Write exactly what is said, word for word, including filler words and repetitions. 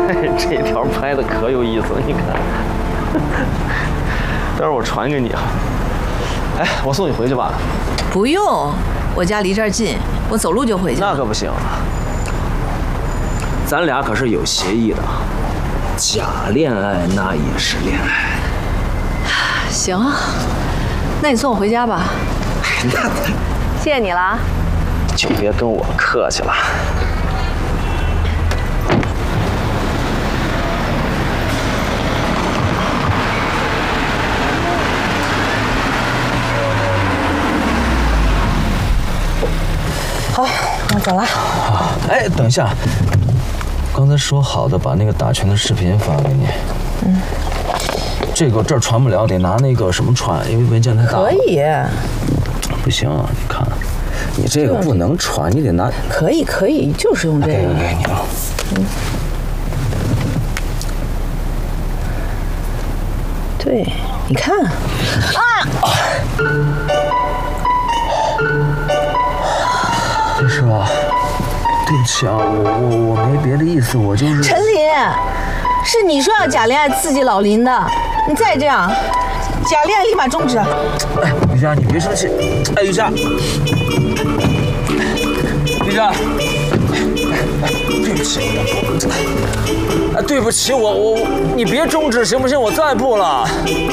这条拍的可有意思了，你看。待会儿我传给你啊。哎，我送你回去吧。 不用，我家离这儿近，我走路就回去。 那可不行，咱俩可是有协议的，假恋爱那也是恋爱。 行啊，那你送我回家吧。 那谢谢你了。 就别跟我客气了。 好，那走了。 好，哎，等一下，刚才说好的把那个打拳的视频发给你。嗯。这个这儿传不了，得拿那个什么传，因为文件太大。 可以。 不行啊，你看，你这个不能传，你得拿。 可以可以，就是用这个。 给给你了。嗯。 对，你看。啊！ 李师傅，对不起啊，我我我没别的意思，我就是。 陈林，是你说要假恋爱刺激老林的，你再这样，假恋爱立马终止。 哎，于佳，你别生气。哎，于佳，于佳，对不起，哎，对不起，我我你别终止行不行？我再不了。